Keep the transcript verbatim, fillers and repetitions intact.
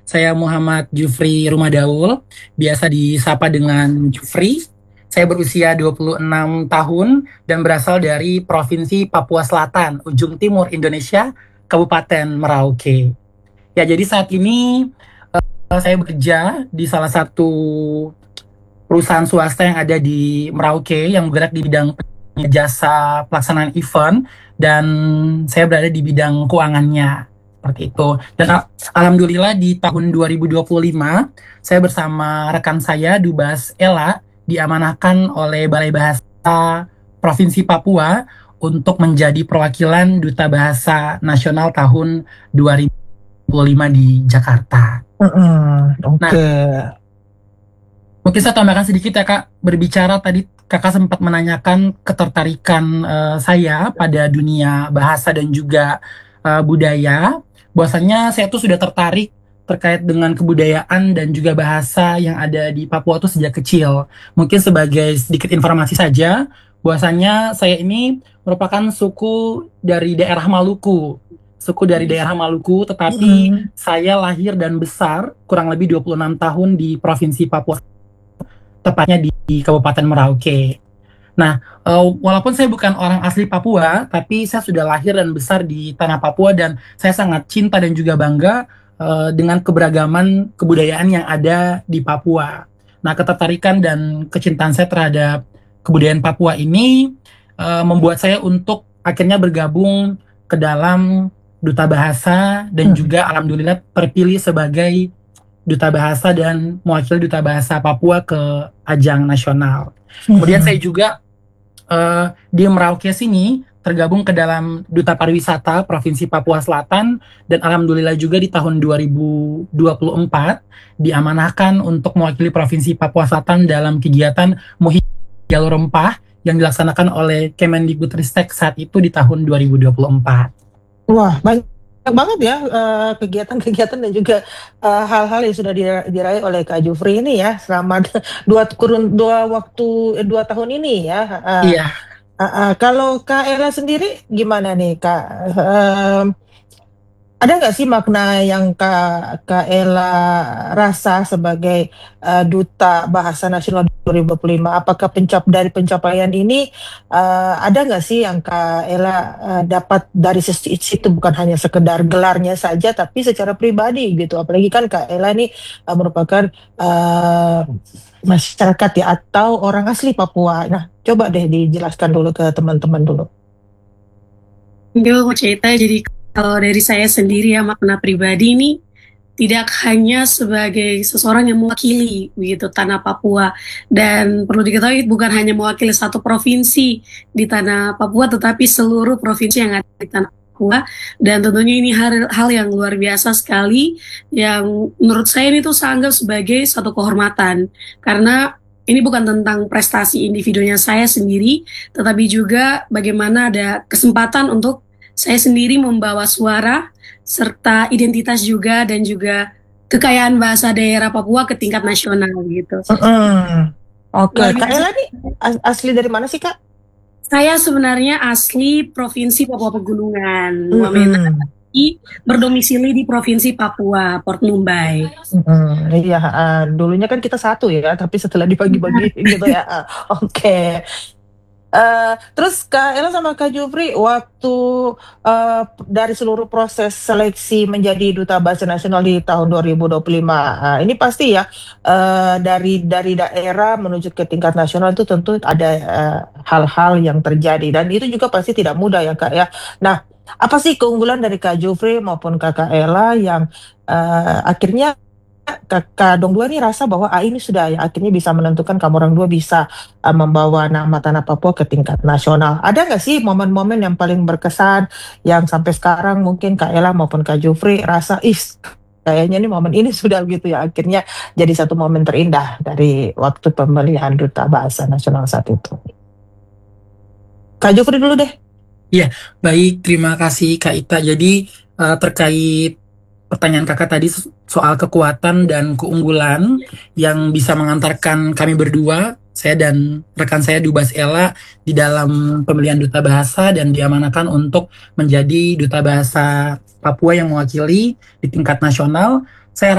Saya Muhammad Jufri Rumadaul, biasa disapa dengan Jufri. Saya berusia dua puluh enam tahun dan berasal dari Provinsi Papua Selatan, ujung timur Indonesia, Kabupaten Merauke. Ya, jadi saat ini uh, saya bekerja di salah satu perusahaan swasta yang ada di Merauke yang bergerak di bidang jasa pelaksanaan event, dan saya berada di bidang keuangannya seperti itu. Dan al- alhamdulillah di tahun dua ribu dua puluh lima saya bersama rekan saya Dubas Ella diamanahkan oleh Balai Bahasa Provinsi Papua untuk menjadi perwakilan Duta Bahasa Nasional tahun dua ribu dua puluh lima di Jakarta. Mm-mm, oke. Nah, mungkin saya tambahkan sedikit ya Kak, berbicara tadi Kakak sempat menanyakan ketertarikan eh, saya pada dunia bahasa dan juga eh, budaya. Bahwasanya saya tuh sudah tertarik terkait dengan kebudayaan dan juga bahasa yang ada di Papua tuh sejak kecil. Mungkin sebagai sedikit informasi saja, bahwasanya saya ini merupakan suku dari daerah Maluku. Suku dari daerah Maluku, tetapi Mm-mm. saya lahir dan besar kurang lebih dua puluh enam tahun di Provinsi Papua, tepatnya di, di Kabupaten Merauke. Nah, uh, walaupun saya bukan orang asli Papua, tapi saya sudah lahir dan besar di tanah Papua dan saya sangat cinta dan juga bangga uh, dengan keberagaman kebudayaan yang ada di Papua. Nah, ketertarikan dan kecintaan saya terhadap kebudayaan Papua ini uh, membuat saya untuk akhirnya bergabung ke dalam Duta Bahasa dan Mm. juga alhamdulillah terpilih sebagai Duta Bahasa dan mewakili Duta Bahasa Papua ke ajang nasional. Kemudian saya Mm-mm. juga uh, di Merauke sini tergabung ke dalam Duta Pariwisata Provinsi Papua Selatan, dan alhamdulillah juga di tahun dua ribu dua puluh empat diamanahkan untuk mewakili Provinsi Papua Selatan dalam kegiatan Muhib Jalur Rempah yang dilaksanakan oleh Kemendikbudristek saat itu di tahun dua ribu dua puluh empat. Wah, banyak banget ya eh, kegiatan-kegiatan dan juga eh, hal-hal yang sudah dira- diraih oleh Kak Jufri ini ya selama dua kurun dua waktu eh, dua tahun ini ya. Eh, Iya, eh, eh, kalau Kak Ella sendiri gimana nih Kak? Em, Ada nggak sih makna yang Kak, Kak Ella rasa sebagai eh, Duta Bahasa Nasional dua ribu dua puluh lima? Apakah pencap dari pencapaian ini eh, ada nggak sih yang Kak Ella eh, dapat dari sisi situ, bukan hanya sekedar gelarnya saja, tapi secara pribadi gitu. Apalagi kan Kak Ella ini eh, merupakan eh, masyarakat ya atau orang asli Papua. Nah, coba deh dijelaskan dulu ke teman-teman dulu. Mungkin aku cerita, jadi kalau dari saya sendiri ya, makna pribadi ini tidak hanya sebagai seseorang yang mewakili begitu tanah Papua, dan perlu diketahui bukan hanya mewakili satu provinsi di tanah Papua tetapi seluruh provinsi yang ada di tanah Papua. Dan tentunya ini hal, hal yang luar biasa sekali yang menurut saya ini tuh saya anggap sebagai satu kehormatan, karena ini bukan tentang prestasi individunya saya sendiri, tetapi juga bagaimana ada kesempatan untuk saya sendiri membawa suara serta identitas juga dan juga kekayaan bahasa daerah Papua ke tingkat nasional gitu. Mm-mm. Oke, Luar Kak biasa. Ella nih as- asli dari mana sih Kak? Saya sebenarnya asli Provinsi Papua Pegunungan, Wamena, Mm-mm. tapi berdomisili di Provinsi Papua, Port Numbai. Mm-mm. Iya, ah, dulunya kan kita satu ya, tapi setelah dibagi-bagi gitu ya. Ah, Oke. Eh, terus Kak Ella sama Kak Jufri, waktu eh, dari seluruh proses seleksi menjadi Duta Bahasa Nasional di tahun dua ribu dua puluh lima, ah, ini pasti ya eh, dari dari daerah menuju ke tingkat nasional itu tentu ada eh, hal-hal yang terjadi dan itu juga pasti tidak mudah ya Kak ya. Nah, apa sih keunggulan dari Kak Jufri maupun Kakak Ella yang eh, akhirnya Kakak Dong Dua nih rasa bahwa ah, ini sudah ya akhirnya bisa menentukan kamu orang dua bisa uh, membawa nama tanah Papua ke tingkat nasional. Ada nggak sih momen-momen yang paling berkesan yang sampai sekarang mungkin Kak Ella maupun Kak Jufri rasa is kayaknya nih momen ini sudah gitu ya akhirnya jadi satu momen terindah dari waktu pemilihan Duta Bahasa Nasional saat itu. Kak Jufri dulu deh. iya, baik, terima kasih Kak Ita. Jadi uh, terkait pertanyaan kakak tadi soal kekuatan dan keunggulan yang bisa mengantarkan kami berdua, saya dan rekan saya Dubas Ella, di dalam pemilihan Duta Bahasa dan diamanahkan untuk menjadi Duta Bahasa Papua yang mewakili di tingkat nasional.